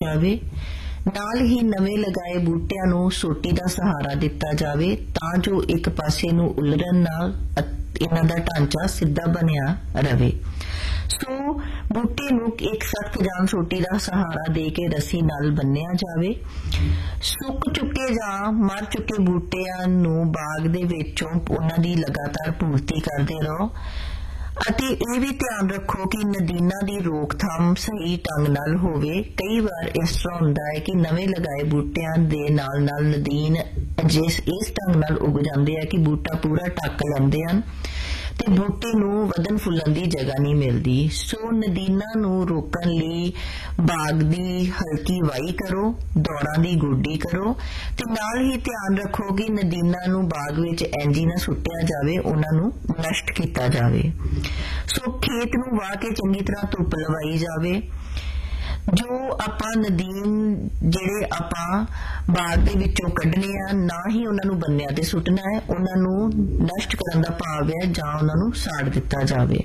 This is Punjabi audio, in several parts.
ਜਾਵੇ। ਨਾਲ ਹੀ ਨਵੇਂ ਲਗਾਏ ਬੂਟਿਆਂ ਨੂੰ ਸੋਟੀ ਦਾ ਸਹਾਰਾ ਦਿੱਤਾ ਜਾਵੇ ਤਾਂ ਜੋ ਇੱਕ ਪਾਸੇ ਨੂੰ ਉਲਰਨ ਨਾਲ ਇਹਨਾਂ ਦਾ ਢਾਂਚਾ ਸਿੱਧਾ ਬਣਿਆ ਰਵੇ। ਸੋ ਬੂਟੇ ਨੂੰ ਇੱਕ ਸਖਤ ਜਾਂ ਸੋਟੀ ਦਾ ਸਹਾਰਾ ਦੇ ਕੇ ਰੱਸੀ ਨਾਲ ਬੰਨਿਆ ਜਾਵੇ। ਸੁੱਕ ਚੁੱਕੇ ਜਾਂ ਮਰ ਚੁੱਕੇ ਬੂਟਿਆਂ ਨੂੰ ਬਾਗ ਦੇ ਵਿੱਚੋਂ ਉਹਨਾਂ ਦੀ ਲਗਾਤਾਰ ਪੂਰਤੀ ਕਰਦੇ ਰਹੋ ਅਤੇ ਇਹ ਵੀ ਧਿਆਨ ਰੱਖੋ ਕਿ ਨਦੀਨਾਂ ਦੀ ਰੋਕਥਾਮ ਸਹੀ ਢੰਗ ਨਾਲ ਹੋਵੇ। ਕਈ ਵਾਰ ਇਸ ਤਰ੍ਹਾਂ ਹੁੰਦਾ ਹੈ ਕਿ ਨਵੇਂ ਲਗਾਏ ਬੂਟਿਆਂ ਦੇ ਨਾਲ ਨਾਲ ਨਦੀਨ ਇਸ ਢੰਗ ਨਾਲ ਉਗ ਜਾਂਦੇ ਆ ਕਿ ਬੂਟਾ ਪੂਰਾ ਢੱਕ ਲੈਂਦੇ ਹਨ ਤੇ ਬੂਟੇ ਨੂੰ ਵਧਣ ਫੁੱਲਣ ਦੀ ਜਗ੍ਹਾ ਨਹੀਂ ਮਿਲਦੀ। ਸੋ ਨਦੀਨਾਂ ਨੂੰ ਰੋਕਣ ਲਈ ਬਾਗ ਦੀ ਹਲਕੀ ਵਾਈ ਕਰੋ, ਦੌੜਾਂ ਦੀ ਗੋਡੀ ਕਰੋ ਤੇ ਨਾਲ ਹੀ ਧਿਆਨ ਰੱਖੋ ਕਿ ਨਦੀਨਾਂ ਨੂੰ ਬਾਗ ਵਿੱਚ ਇੰਝ ਨਾ ਸੁੱਟਿਆ ਜਾਵੇ, ਉਹਨਾਂ ਨੂੰ ਨਸ਼ਟ ਕੀਤਾ ਜਾਵੇ। ਸੋ ਖੇਤ ਨੂੰ ਵਾਹ ਕੇ ਚੰਗੀ ਤਰ੍ਹਾਂ ਧੁੱਪ ਲਵਾਈ ਜਾਵੇ। ਜੋ ਆਪਾਂ ਨਦੀਨ ਜਿਹੜੇ ਆਪਾਂ ਬਾਗ ਦੇ ਵਿੱਚੋਂ ਕੱਢਣੇ ਆ, ਨਾ ਹੀ ਉਹਨਾਂ ਨੂੰ ਬੰਨਿਆਂ ਤੇ ਸੁੱਟਣਾ ਹੈ, ਉਹਨਾਂ ਨੂੰ ਨਸ਼ਟ ਕਰਨ ਦਾ ਭਾਵ ਹੈ ਜਾਂ ਉਹਨਾਂ ਨੂੰ ਸਾੜ ਦਿੱਤਾ ਜਾਵੇ।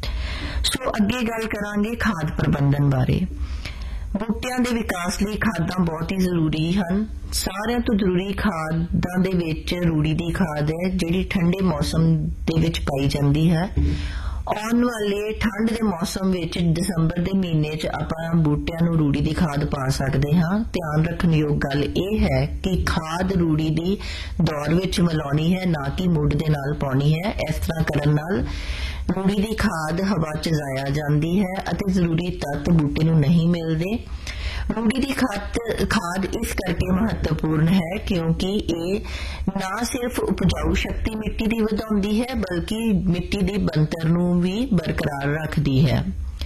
ਸੋ ਅੱਗੇ ਗੱਲ ਕਰਾਂਗੇ ਖਾਦ ਪ੍ਰਬੰਧਨ ਬਾਰੇ। ਬੂਟਿਆਂ ਦੇ ਵਿਕਾਸ ਲਈ ਖਾਦਾਂ ਬਹੁਤ ਹੀ ਜ਼ਰੂਰੀ ਹਨ। ਸਾਰਿਆਂ ਤੋਂ ਜ਼ਰੂਰੀ ਖਾਦਾਂ ਦੇ ਵਿੱਚ ਰੂੜੀ ਦੀ ਖਾਦ ਹੈ, ਜਿਹੜੀ ਠੰਡੇ ਮੌਸਮ ਦੇ ਵਿੱਚ ਪਾਈ ਜਾਂਦੀ ਹੈ। ਆਉਣ ਵਾਲੇ ਠੰਡ ਦੇ ਮੌਸਮ ਵਿੱਚ ਦਸੰਬਰ ਦੇ ਮਹੀਨੇ 'ਚ ਆਪਾਂ ਬੂਟਿਆਂ ਨੂੰ ਰੂੜੀ ਦੀ ਖਾਦ ਪਾ ਸਕਦੇ ਹਾਂ। ਧਿਆਨ ਰੱਖਣ ਯੋਗ ਗੱਲ ਇਹ ਹੈ ਕਿ ਖਾਦ ਰੂੜੀ ਦੀ ਦੌਰ ਵਿੱਚ ਮਿਲਾਉਣੀ ਹੈ, ਨਾ ਕਿ ਮੁੱਢ ਦੇ ਨਾਲ ਪਾਉਣੀ ਹੈ। ਇਸ ਤਰ੍ਹਾਂ ਕਰਨ ਨਾਲ ਰੂੜੀ ਦੀ ਖਾਦ ਹਵਾ 'ਚ ਜ਼ਾਇਆ ਜਾਂਦੀ ਹੈ ਅਤੇ ਜ਼ਰੂਰੀ ਤੱਤ ਬੂਟੇ ਨੂੰ ਨਹੀਂ ਮਿਲਦੇ। ਰੂੜੀ ਦੀ ਖਾਦ ਇਸ ਕਰਕੇ ਮਹੱਤਵਪੂਰਨ ਹੈ ਕਿਉਂਕਿ ਇਹ ਨਾ ਸਿਰਫ ਉਪਜਾਊ ਸ਼ਕਤੀ ਮਿੱਟੀ ਦੀ ਵਧਾਉਂਦੀ ਹੈ ਬਲਕਿ ਮਿੱਟੀ ਦੀ ਬਣਤਰ ਨੂੰ ਵੀ ਬਰਕਰਾਰ ਰੱਖਦੀ ਹੈ।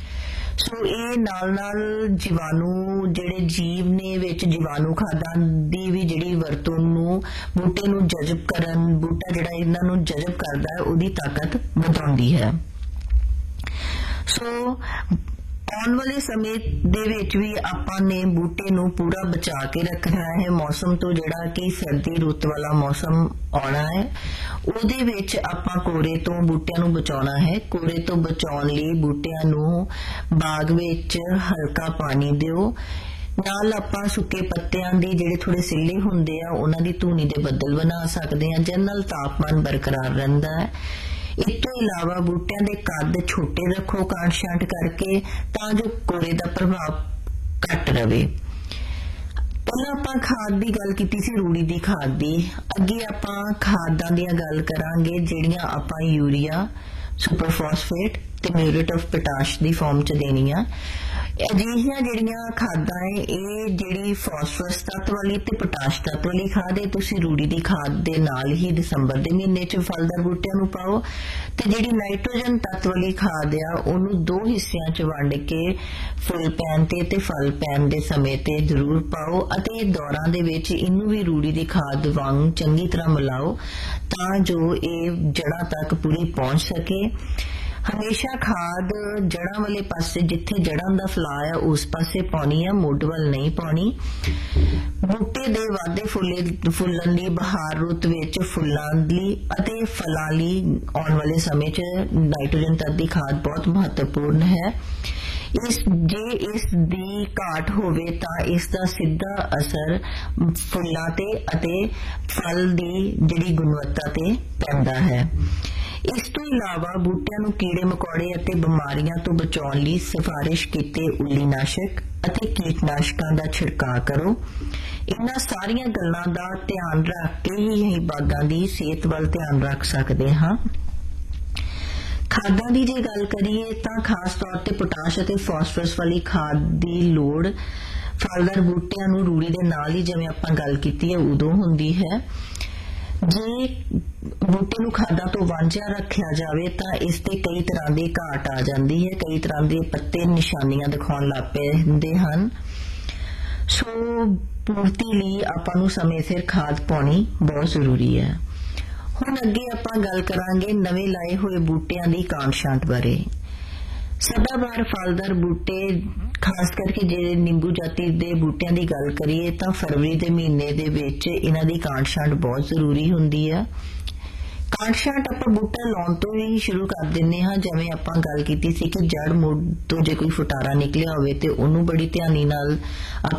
ਸੋ ਇਹ ਨਾਲ ਜੀਵਾਣੂ ਜਿਹੜੇ ਜੀਵ ਨੇ ਵਿੱਚ ਜੀਵਾਣੂ ਖਾਦਾਂ ਦੀ ਵੀ ਜਿਹੜੀ ਵਰਤੋਂ ਨੂੰ ਬੂਟੇ ਨੂੰ ਜਜ਼ਬ ਕਰਨ, ਬੂਟਾ ਜਿਹੜਾ ਇਹਨਾਂ ਨੂੰ ਜਜ਼ਬ ਕਰਦਾ ਹੈ, ਉਹਦੀ ਤਾਕਤ ਵਧਾਉਂਦੀ ਹੈ। ਸੋ ਆਉਣ ਵਾਲੇ ਸਮੇਂ ਦੇ ਵਿੱਚ ਵੀ ਆਪਾਂ ਨੇ ਬੂਟੇ ਨੂੰ ਪੂਰਾ ਬਚਾ ਕੇ ਰੱਖਣਾ ਹੈ। ਮੌਸਮ ਤੋਂ ਜਿਹੜਾ ਕਿ ਸਰਦੀ ਰੁੱਤ ਵਾਲਾ ਮੌਸਮ ਆਉਣਾ ਹੈ, ਉਹਦੇ ਵਿੱਚ ਆਪਾਂ ਕੋਰੇ ਤੋਂ ਬੂਟਿਆਂ ਨੂੰ ਬਚਾਉਣਾ ਹੈ। ਕੋਰੇ ਤੋਂ ਬਚਾਉਣ ਲਈ ਬੂਟਿਆਂ ਨੂੰ ਬਾਗ ਵਿੱਚ ਹਲਕਾ ਪਾਣੀ ਦਿਓ। ਨਾਲ ਆਪਾਂ ਸੁੱਕੇ ਪੱਤਿਆਂ ਦੀ ਜਿਹੜੇ ਥੋੜੇ ਸਿੱਲੇ ਹੁੰਦੇ ਆ ਉਹਨਾਂ ਦੀ ਧੂਣੀ ਦੇ ਬੱਦਲ ਬਣਾ ਸਕਦੇ ਹਾਂ, ਜਿਹਦੇ ਨਾਲ ਤਾਪਮਾਨ ਬਰਕਰਾਰ ਰਹਿੰਦਾ ਹੈ। ਇਸ ਤੋਂ ਇਲਾਵਾ ਬੂਟਿਆਂ ਦੇ ਕੱਦ ਛੋਟੇ ਰੱਖੋ ਕਾਟ ਛਾਂਟ ਕਰਕੇ, ਤਾਂ ਜੋ ਕੋਰੇ ਦਾ ਪ੍ਰਭਾਵ ਘੱਟ ਰਵੇ। ਪਹਿਲਾਂ ਆਪਾਂ ਖਾਦ ਦੀ ਗੱਲ ਕੀਤੀ ਸੀ, ਰੂੜੀ ਦੀ ਖਾਦ ਦੀ। ਅੱਗੇ ਆਪਾਂ ਖਾਦਾਂ ਦੀਆਂ ਗੱਲ ਕਰਾਂਗੇ ਜਿਹੜੀਆਂ ਆਪਾਂ ਯੂਰੀਆ, ਸੁਪਰ ਫਾਸਫੇਟ ਤੇ muriate of potash the farm 'ਚ ਦੇਣੀਆਂ। ਅਜਿਹੀਆਂ ਜਿਹੜੀਆਂ ਖਾਦਾਂ ਹੈ, ਇਹ ਜਿਹੜੀ ਫਾਸਫਰਸ ਤੱਤ ਵਾਲੀ ਤੇ ਪੋਟਾਸ਼ ਤੱਤ ਵਾਲੀ ਖਾਦ ਹੈ, ਤੁਸੀਂ ਰੂੜੀ ਦੀ ਖਾਦ ਦੇ ਨਾਲ ਹੀ ਦਸੰਬਰ ਦੇ ਮਹੀਨੇ 'ਚ ਫਲਦਾਰ ਬੂਟਿਆਂ ਨੂੰ ਪਾਓ ਤੇ ਜਿਹੜੀ ਨਾਈਟ੍ਰੋਜਨ ਤੱਤ ਵਾਲੀ ਖਾਦ ਆ ਉਹਨੂੰ 2 ਹਿੱਸਿਆਂ 'ਚ ਵੰਡ ਕੇ ਫੁੱਲ ਪੈਣ ਤੇ ਫਲ ਪੈਣ ਦੇ ਸਮੇਂ ਤੇ ਜ਼ਰੂਰ ਪਾਓ ਅਤੇ ਦੌਰਾਂ ਦੇ ਵਿੱਚ ਇਹਨੂੰ ਵੀ ਰੂੜੀ ਦੀ ਖਾਦ ਵਾਂਗ ਚੰਗੀ ਤਰ੍ਹਾਂ ਮਿਲਾਓ ਤਾਂ ਜੋ ਇਹ ਜੜ੍ਹਾਂ ਤੱਕ ਪੂਰੀ ਪਹੁੰਚ ਸਕੇ। ਹਮੇਸ਼ਾ ਖਾਦ ਜੜ੍ਹਾਂ ਵਾਲੇ ਪਾਸੇ, ਜਿੱਥੇ ਜੜ੍ਹਾਂ ਦਾ ਫੈਲਾਅ ਆ ਉਸ ਪਾਸੇ ਪਾਉਣੀ ਆ, ਮੁੱਢ ਵੱਲ ਨਹੀਂ ਪਾਉਣੀ। ਬੂਟੇ ਦੇ ਵਾਧੇ ਫੁੱਲਣ ਲਈ ਬਹਾਰ ਰੁੱਤ ਵਿੱਚ ਫੁੱਲਾਂ ਲਈ ਅਤੇ ਫਲਾਂ ਲਈ ਆਉਣ ਵਾਲੇ ਸਮੇਂ 'ਚ ਨਾਈਟ੍ਰੋਜਨ ਤੱਤ ਦੀ ਖਾਦ ਬਹੁਤ ਮਹੱਤਵਪੂਰਨ ਹੈ। ਜੇ ਇਸ ਦੀ ਘਾਟ ਹੋਵੇ ਤਾਂ ਇਸ ਦਾ ਸਿੱਧਾ ਅਸਰ ਫੁੱਲਾਂ ਤੇ ਅਤੇ ਫਲ ਦੀ ਜਿਹੜੀ ਗੁਣਵੱਤਾ ਤੇ ਪੈਂਦਾ ਹੈ। ਇਸ ਤੋਂ ਇਲਾਵਾ ਬੂਟਿਆਂ ਨੂੰ ਕੀੜੇ ਮਕੌੜੇ ਅਤੇ ਬਿਮਾਰੀਆਂ ਤੋਂ ਬਚਾਉਣ ਲਈ ਸਿਫਾਰਿਸ਼ ਕੀਤੇ ਉੱਲੀਨਾਸ਼ਕ ਅਤੇ ਕੀਟਨਾਸ਼ਕਾਂ ਦਾ ਛਿੜਕਾਅ ਕਰੋ। ਇਹਨਾਂ ਸਾਰੀਆਂ ਗੱਲਾਂ ਦਾ ਧਿਆਨ ਰੱਖ ਕੇ ਹੀ ਅਸੀਂ ਬਾਗਾਂ ਦੀ ਸਿਹਤ ਵੱਲ ਧਿਆਨ ਰੱਖ ਸਕਦੇ ਹਾਂ। ਖਾਦਾਂ ਦੀ ਜੇ ਗੱਲ ਕਰੀਏ ਤਾਂ ਖਾਸ ਤੌਰ ਤੇ ਪੋਟਾਸ਼ ਅਤੇ ਫਾਸਫਰਸ ਵਾਲੀ ਖਾਦ ਦੀ ਲੋੜ ਫਲਦਾਰ ਬੂਟਿਆਂ ਨੂੰ ਰੂੜੀ ਦੇ ਨਾਲ ਹੀ, ਜਿਵੇਂ ਆਪਾਂ ਗੱਲ ਕੀਤੀ ਹੈ, ਉਦੋਂ ਹੁੰਦੀ ਹੈ। ਜੇ ਬੂਟੇ ਨੂੰ ਖਾਦਾਂ ਤੋਂ ਵਾਂਝਿਆ ਰੱਖਿਆ ਜਾਵੇ ਤਾਂ ਇਸ ਤੇ ਕਈ ਤਰ੍ਹਾਂ ਦੀ ਘਾਟ ਆ ਜਾਂਦੀ ਹੈ, ਕਈ ਤਰ੍ਹਾਂ ਦੇ ਪੱਤੇ ਨਿਸ਼ਾਨੀਆਂ ਦਿਖਾਉਣ ਲੱਗ ਪੈਂਦੇ ਹਨ। ਸੋ ਪੂਰਤੀ ਲਈ ਆਪਾਂ ਨੂੰ ਸਮੇਂ ਸਿਰ ਖਾਦ ਪਾਉਣੀ ਬਹੁਤ ਜ਼ਰੂਰੀ ਹੈ। ਹੁਣ ਅੱਗੇ ਆਪਾਂ ਗੱਲ ਕਰਾਂਗੇ ਨਵੇਂ ਲਾਏ ਹੋਏ ਬੂਟਿਆਂ ਦੀ ਕਾਟ ਛਾਂਟ ਬਾਰੇ। ਸਦਾਬਹਾਰ ਫਲਦਾਰ ਬੂਟੇ, ਖਾਸ ਕਰਕੇ ਜੇ ਨਿੰਬੂ ਜਾਤੀ ਦੇ ਬੂਟਿਆਂ ਦੀ ਗੱਲ ਕਰੀਏ ਤਾਂ ਫਰਵਰੀ ਦੇ ਮਹੀਨੇ ਦੇ ਵਿੱਚ ਇਹਨਾਂ ਦੀ ਕਾਟ ਛਾਂਟ ਬਹੁਤ ਜ਼ਰੂਰੀ ਹੁੰਦੀ ਹੈ। ਕਾਟ ਛਾਂਟ ਆਪਾਂ ਬੂਟਾ ਲਾਉਣ ਤੋਂ ਹੀ ਸ਼ੁਰੂ ਕਰ ਦਿੰਦੇ ਹਾਂ। ਜਿਵੇਂ ਆਪਾਂ ਗੱਲ ਕੀਤੀ ਸੀ ਕਿ ਜੜ ਮੁੱਢ ਤੋਂ ਜੇ ਕੋਈ ਫੁਟਾਰਾ ਨਿਕਲਿਆ ਹੋਵੇ ਤੇ ਉਹਨੂੰ ਬੜੀ ਧਿਆਨੀ ਨਾਲ